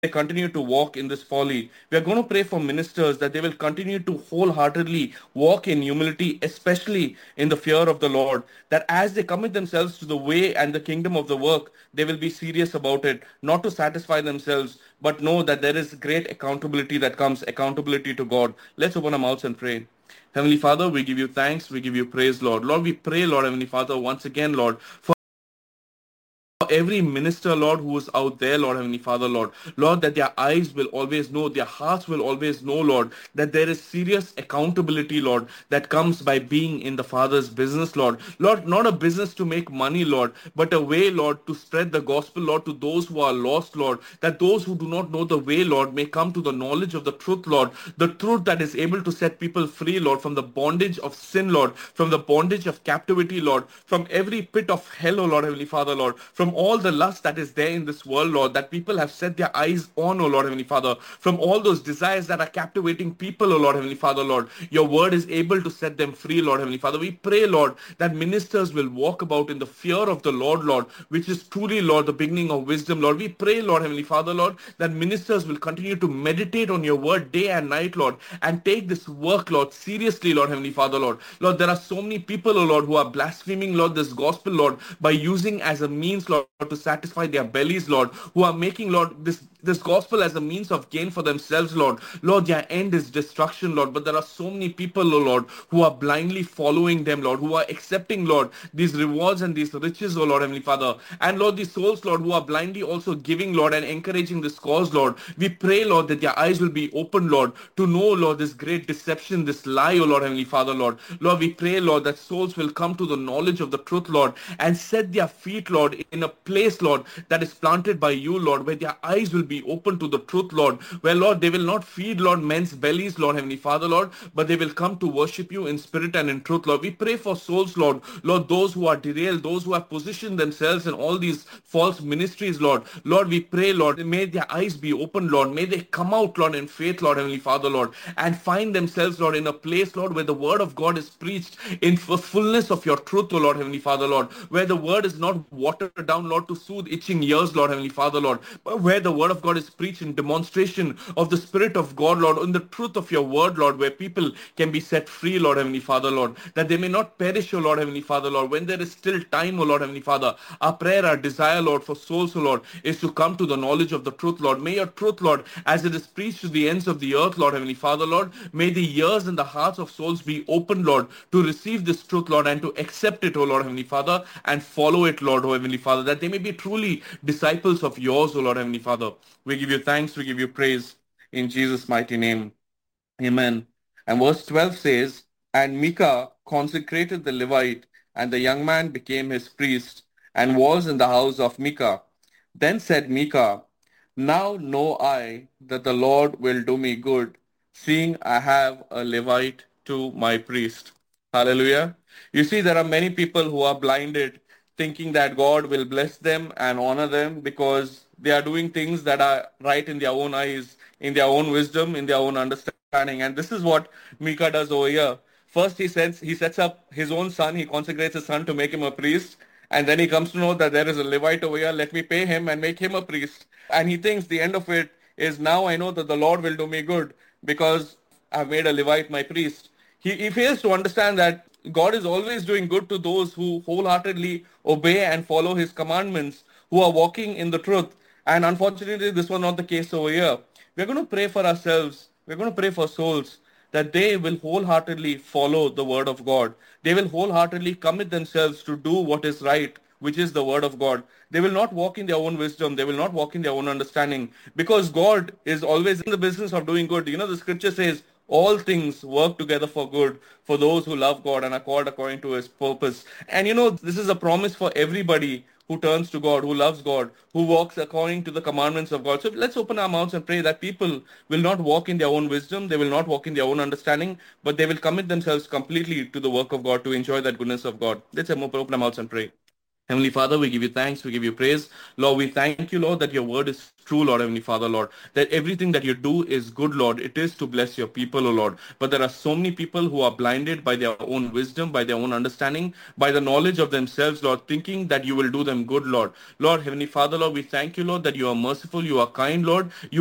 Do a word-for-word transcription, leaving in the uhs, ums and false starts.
continue to walk in this folly. We are going to pray for ministers that they will continue to wholeheartedly walk in humility, especially in the fear of the Lord. That as they commit themselves to the way and the kingdom of the work, they will be serious about it, not to satisfy themselves, but know that there is great accountability that comes, accountability to God. Let's open our mouths and pray. Heavenly Father, we give you thanks, we give you praise, Lord. Lord, we pray, Lord, Heavenly Father, once again, Lord, for every minister, Lord, who is out there, Lord, Heavenly Father, Lord, Lord, that their eyes will always know, their hearts will always know, Lord, that there is serious accountability, Lord, that comes by being in the Father's business, Lord. Lord, not a business to make money, Lord, but a way, Lord, to spread the gospel, Lord, to those who are lost, Lord, that those who do not know the way, Lord, may come to the knowledge of the truth, Lord, the truth that is able to set people free, Lord, from the bondage of sin, Lord, from the bondage of captivity, Lord, from every pit of hell, O Lord, Heavenly Father, Lord, from all the lust that is there in this world, Lord, that people have set their eyes on, O Lord, Heavenly Father, from all those desires that are captivating people, O Lord, Heavenly Father, Lord, your word is able to set them free, Lord, Heavenly Father. We pray, Lord, that ministers will walk about in the fear of the Lord, Lord, which is truly, Lord, the beginning of wisdom, Lord. We pray, Lord, Heavenly Father, Lord, that ministers will continue to meditate on your word day and night, Lord, and take this work, Lord, seriously, Lord, Heavenly Father, Lord. Lord, there are so many people, O Lord, who are blaspheming, Lord, this gospel, Lord, by using as a means, Lord, to satisfy their bellies, Lord, who are making, Lord, this this gospel as a means of gain for themselves, Lord. Lord, their end is destruction, Lord. But there are so many people, oh Lord, who are blindly following them, Lord, who are accepting, Lord, these rewards and these riches, oh Lord, Heavenly Father. And Lord, these souls, Lord, who are blindly also giving, Lord, and encouraging this cause, Lord. We pray, Lord, that their eyes will be open, Lord, to know, Lord, this great deception, this lie, oh Lord, Heavenly Father, Lord. Lord, we pray, Lord, that souls will come to the knowledge of the truth, Lord, and set their feet, Lord, in a place, Lord, that is planted by you, Lord, where their eyes will be open to the truth, Lord, where, Lord, they will not feed, Lord, men's bellies, Lord, Heavenly Father, Lord, but they will come to worship you in spirit and in truth, Lord. We pray for souls, Lord, Lord, those who are derailed, those who have positioned themselves in all these false ministries, Lord. Lord, we pray, Lord, may their eyes be open, Lord. May they come out, Lord, in faith, Lord, Heavenly Father, Lord, and find themselves, Lord, in a place, Lord, where the word of God is preached in the fullness of your truth, O Lord, Heavenly Father, Lord, where the word is not watered down, Lord, to soothe itching ears, Lord, Heavenly Father, Lord, but where the word of God is preached in demonstration of the Spirit of God, Lord, in the truth of your word, Lord, where people can be set free, Lord, Heavenly Father, Lord, that they may not perish, O Lord, Heavenly Father, Lord, when there is still time, O Lord, Heavenly Father. Our prayer, our desire, Lord, for souls, O Lord, is to come to the knowledge of the truth, Lord. May your truth, Lord, as it is preached to the ends of the earth, Lord, Heavenly Father, Lord, may the ears and the hearts of souls be open, Lord, to receive this truth, Lord, and to accept it, O Lord, Heavenly Father, and follow it, Lord, O Heavenly Father, that they may be truly disciples of yours, O Lord, Heavenly Father. We give you thanks, we give you praise in Jesus' mighty name. Amen. And verse twelve says, and Micah consecrated the Levite, and the young man became his priest, and was in the house of Micah. Then said Micah, now know I that the Lord will do me good, seeing I have a Levite to my priest. Hallelujah. You see, there are many people who are blinded, thinking that God will bless them and honor them because they are doing things that are right in their own eyes, in their own wisdom, in their own understanding. And this is what Micah does over here. First, he sets he sets up his own son. He consecrates his son to make him a priest. And then he comes to know that there is a Levite over here. Let me pay him and make him a priest. And he thinks the end of it is, now I know that the Lord will do me good because I've made a Levite my priest. He, he fails to understand that God is always doing good to those who wholeheartedly obey and follow his commandments, who are walking in the truth. And unfortunately, this was not the case over here. We're going to pray for ourselves. We're going to pray for souls that they will wholeheartedly follow the word of God. They will wholeheartedly commit themselves to do what is right, which is the word of God. They will not walk in their own wisdom. They will not walk in their own understanding because God is always in the business of doing good. You know, the scripture says, all things work together for good for those who love God and are called according to his purpose. And you know, this is a promise for everybody who turns to God, who loves God, who walks according to the commandments of God. So let's open our mouths and pray that people will not walk in their own wisdom, they will not walk in their own understanding, but they will commit themselves completely to the work of God to enjoy that goodness of God. Let's open our mouths and pray. Heavenly Father, we give you thanks, we give you praise. Lord, we thank you, Lord, that your word is true, Lord, Heavenly Father, Lord, that everything that you do is good, Lord. It is to bless your people, O Lord. But there are so many people who are blinded by their own wisdom, by their own understanding, by the knowledge of themselves, Lord, thinking that you will do them good, Lord. Lord, Heavenly Father, Lord, we thank you, Lord, that you are merciful, you are kind, Lord. You